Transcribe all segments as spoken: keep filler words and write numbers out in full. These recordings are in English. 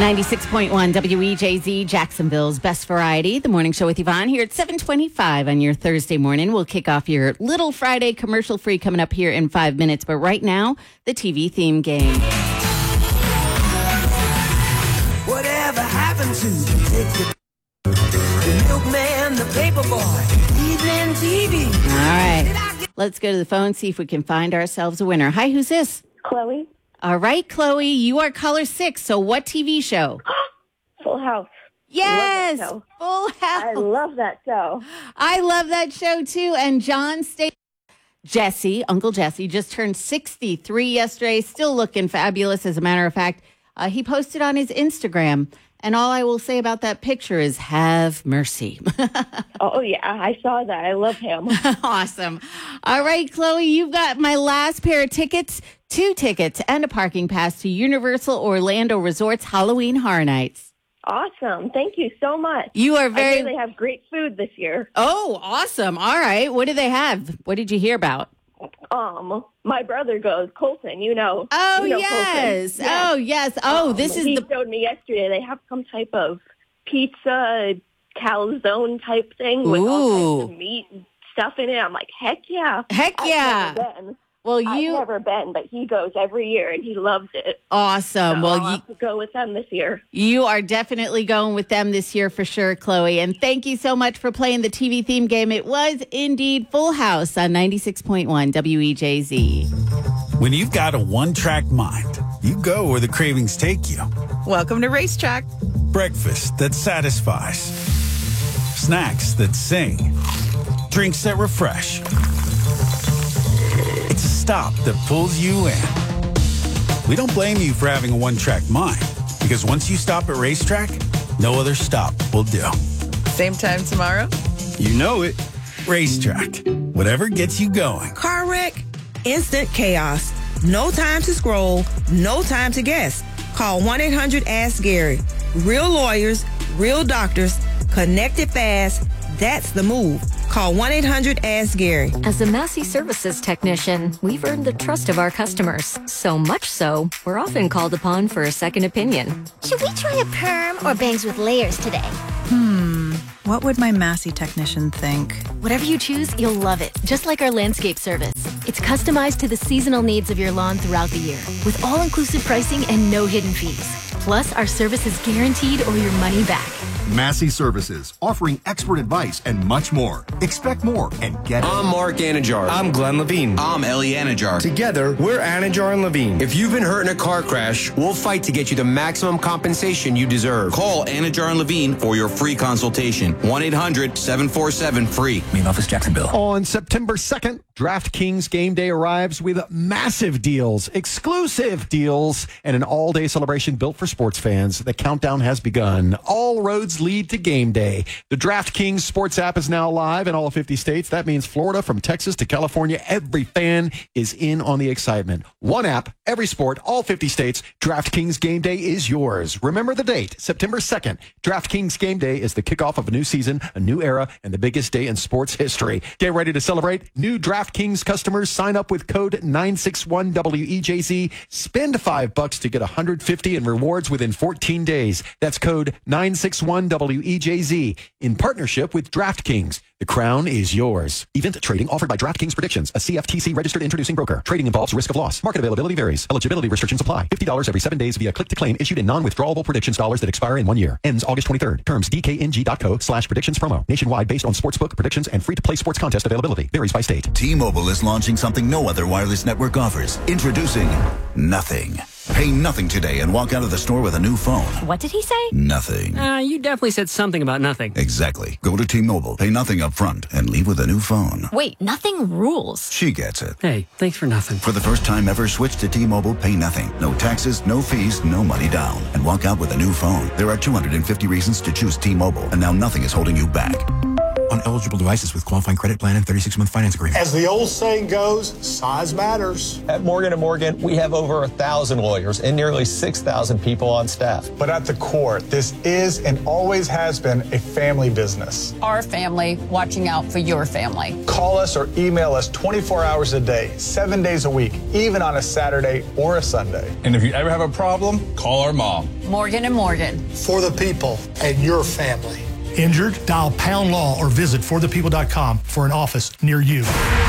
ninety-six point one W E J Z, Jacksonville's best variety. The morning show with Yvonne here at seven twenty-five on your Thursday morning. We'll kick off your Little Friday commercial free coming up here in five minutes. But right now, the T V theme game. Whatever happened to the, the milkman, the paper boy, evening T V? All right. Let's go to the phone, see if we can find ourselves a winner. Hi, who's this? Chloe. All right, Chloe, you are caller six. So what T V show? Full House. Yes, Love that show. Full House. I love that show. I love that show too. And John State, Jesse, Uncle Jesse, just turned sixty-three yesterday, still looking fabulous. As a matter of fact, uh, he posted on his Instagram, and all I will say about that picture is have mercy. Oh, yeah, I saw that. I love him. Awesome. All right, Chloe, you've got my last pair of tickets, two tickets, and a parking pass to Universal Orlando Resort's Halloween Horror Nights. Awesome. Thank you so much. You are very... I hear they have great food this year. Oh, awesome. All right. What do they have? What did you hear about? Um, my brother goes, Colton, you know. Oh, you know yes. Colton. Yes. Oh, yes. Oh, um, this is he the... showed me yesterday. They have some type of pizza, calzone type thing with all kinds of meat and stuff in it. I'm like, heck yeah. Heck yeah. I've never been. Well, you... I've never been, but he goes every year, and he loves it. Awesome. So well, I'll you... have to go with them this year. You are definitely going with them this year for sure, Chloe. And thank you so much for playing the T V theme game. It was indeed Full House on ninety-six point one W E J Z. When you've got a one-track mind, you go where the cravings take you. Welcome to Racetrack. Breakfast that satisfies. Snacks that sing. Drinks that refresh. It's a stop that pulls you in. We don't blame you for having a one-track mind, because once you stop at Racetrack, no other stop will do. Same time tomorrow? You know it. Racetrack. Whatever gets you going. Car wreck? Instant chaos. No time to scroll. No time to guess. Call one eight hundred ask Gary. Real lawyers, real doctors, connected fast. That's the move. Call one eight hundred ask Gary. As a Massey Services technician, we've earned the trust of our customers. So much so, we're often called upon for a second opinion. Should we try a perm or bangs with layers today? Hmm. What would my Massey technician think? Whatever you choose, you'll love it. Just like our landscape service. It's customized to the seasonal needs of your lawn throughout the year, with all-inclusive pricing and no hidden fees. Plus, our service is guaranteed or your money back. Massey Services, offering expert advice and much more. Expect more and get it. I'm Mark Anajar. I'm Glenn Levine. I'm Ellie Anajar. Together, we're Anajar and Levine. If you've been hurt in a car crash, we'll fight to get you the maximum compensation you deserve. Call Anajar and Levine for your free consultation. one eight hundred seven four seven free. Main office, Jacksonville. On September second, DraftKings Game Day arrives with massive deals, exclusive deals, and an all-day celebration built for sports fans. The countdown has begun. All roads lead to game day. The DraftKings Sports app is now live in all fifty states. That means Florida, from Texas to California, every fan is in on the excitement. One app, every sport, all fifty states. DraftKings Game Day is yours. Remember the date, September second. DraftKings Game Day is the kickoff of a new season, a new era, and the biggest day in sports history. Get ready to celebrate. New DraftKings customers sign up with code nine six one W E J Z. Spend five bucks to get one hundred fifty in rewards within fourteen days. That's code nine six one W E J Z in partnership with DraftKings. The crown is yours. Event trading offered by DraftKings Predictions, a C F T C registered introducing broker. Trading involves risk of loss. Market availability varies. Eligibility restrictions apply. fifty dollars every seven days via click-to-claim issued in non-withdrawable predictions dollars that expire in one year. Ends August twenty-third. Terms D K N G dot co slash predictions promo. Nationwide based on sportsbook predictions and free-to-play sports contest availability. Varies by state. T-Mobile is launching something no other wireless network offers. Introducing Nothing. Pay nothing today and walk out of the store with a new phone. What did he say? Nothing. Uh, you definitely said something about nothing. Exactly. Go to T-Mobile, pay nothing up front, and leave with a new phone. Wait, nothing rules. She gets it. Hey, thanks for nothing. For the first time ever, switch to T-Mobile, pay nothing. No taxes, no fees, no money down. And walk out with a new phone. There are two hundred fifty reasons to choose T-Mobile, and now nothing is holding you back. on eligible devices with qualifying credit plan and thirty-six month finance agreement. As the old saying goes, size matters. At Morgan and Morgan, we have over a thousand lawyers and nearly six thousand people on staff. But at the core, this is and always has been a family business. Our family watching out for your family. Call us or email us twenty-four hours a day, seven days a week, even on a Saturday or a Sunday. And if you ever have a problem, call our mom. Morgan and Morgan. For the people and your family. Injured? Dial Pound Law or visit for the people dot com for an office near you.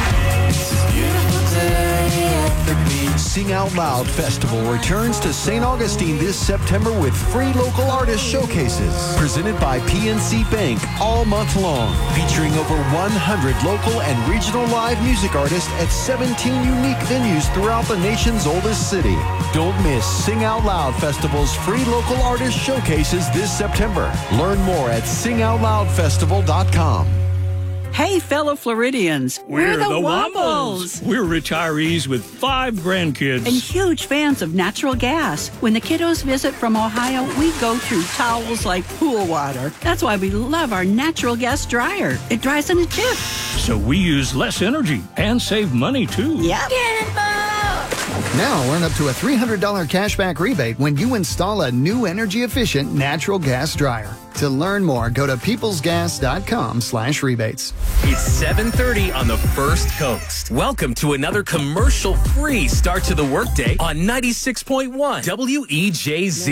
Sing Out Loud Festival returns to Saint Augustine this September with free local artist showcases presented by P N C Bank all month long, featuring over one hundred local and regional live music artists at seventeen unique venues throughout the nation's oldest city. Don't miss Sing Out Loud Festival's free local artist showcases this September. Learn more at sing out loud festival dot com. Hey, fellow Floridians. We're, We're the, the Wombles. Wombles. We're retirees with five grandkids. And huge fans of natural gas. When the kiddos visit from Ohio, we go through towels like pool water. That's why we love our natural gas dryer. It dries in a jiff. So we use less energy and save money, too. Yep. Get involved! Now earn up to a three hundred dollars cashback rebate when you install a new energy-efficient natural gas dryer. To learn more, go to peoplesgas.com slash rebates. It's seven thirty on the First Coast. Welcome to another commercial-free start to the workday on ninety-six point one W E J Z.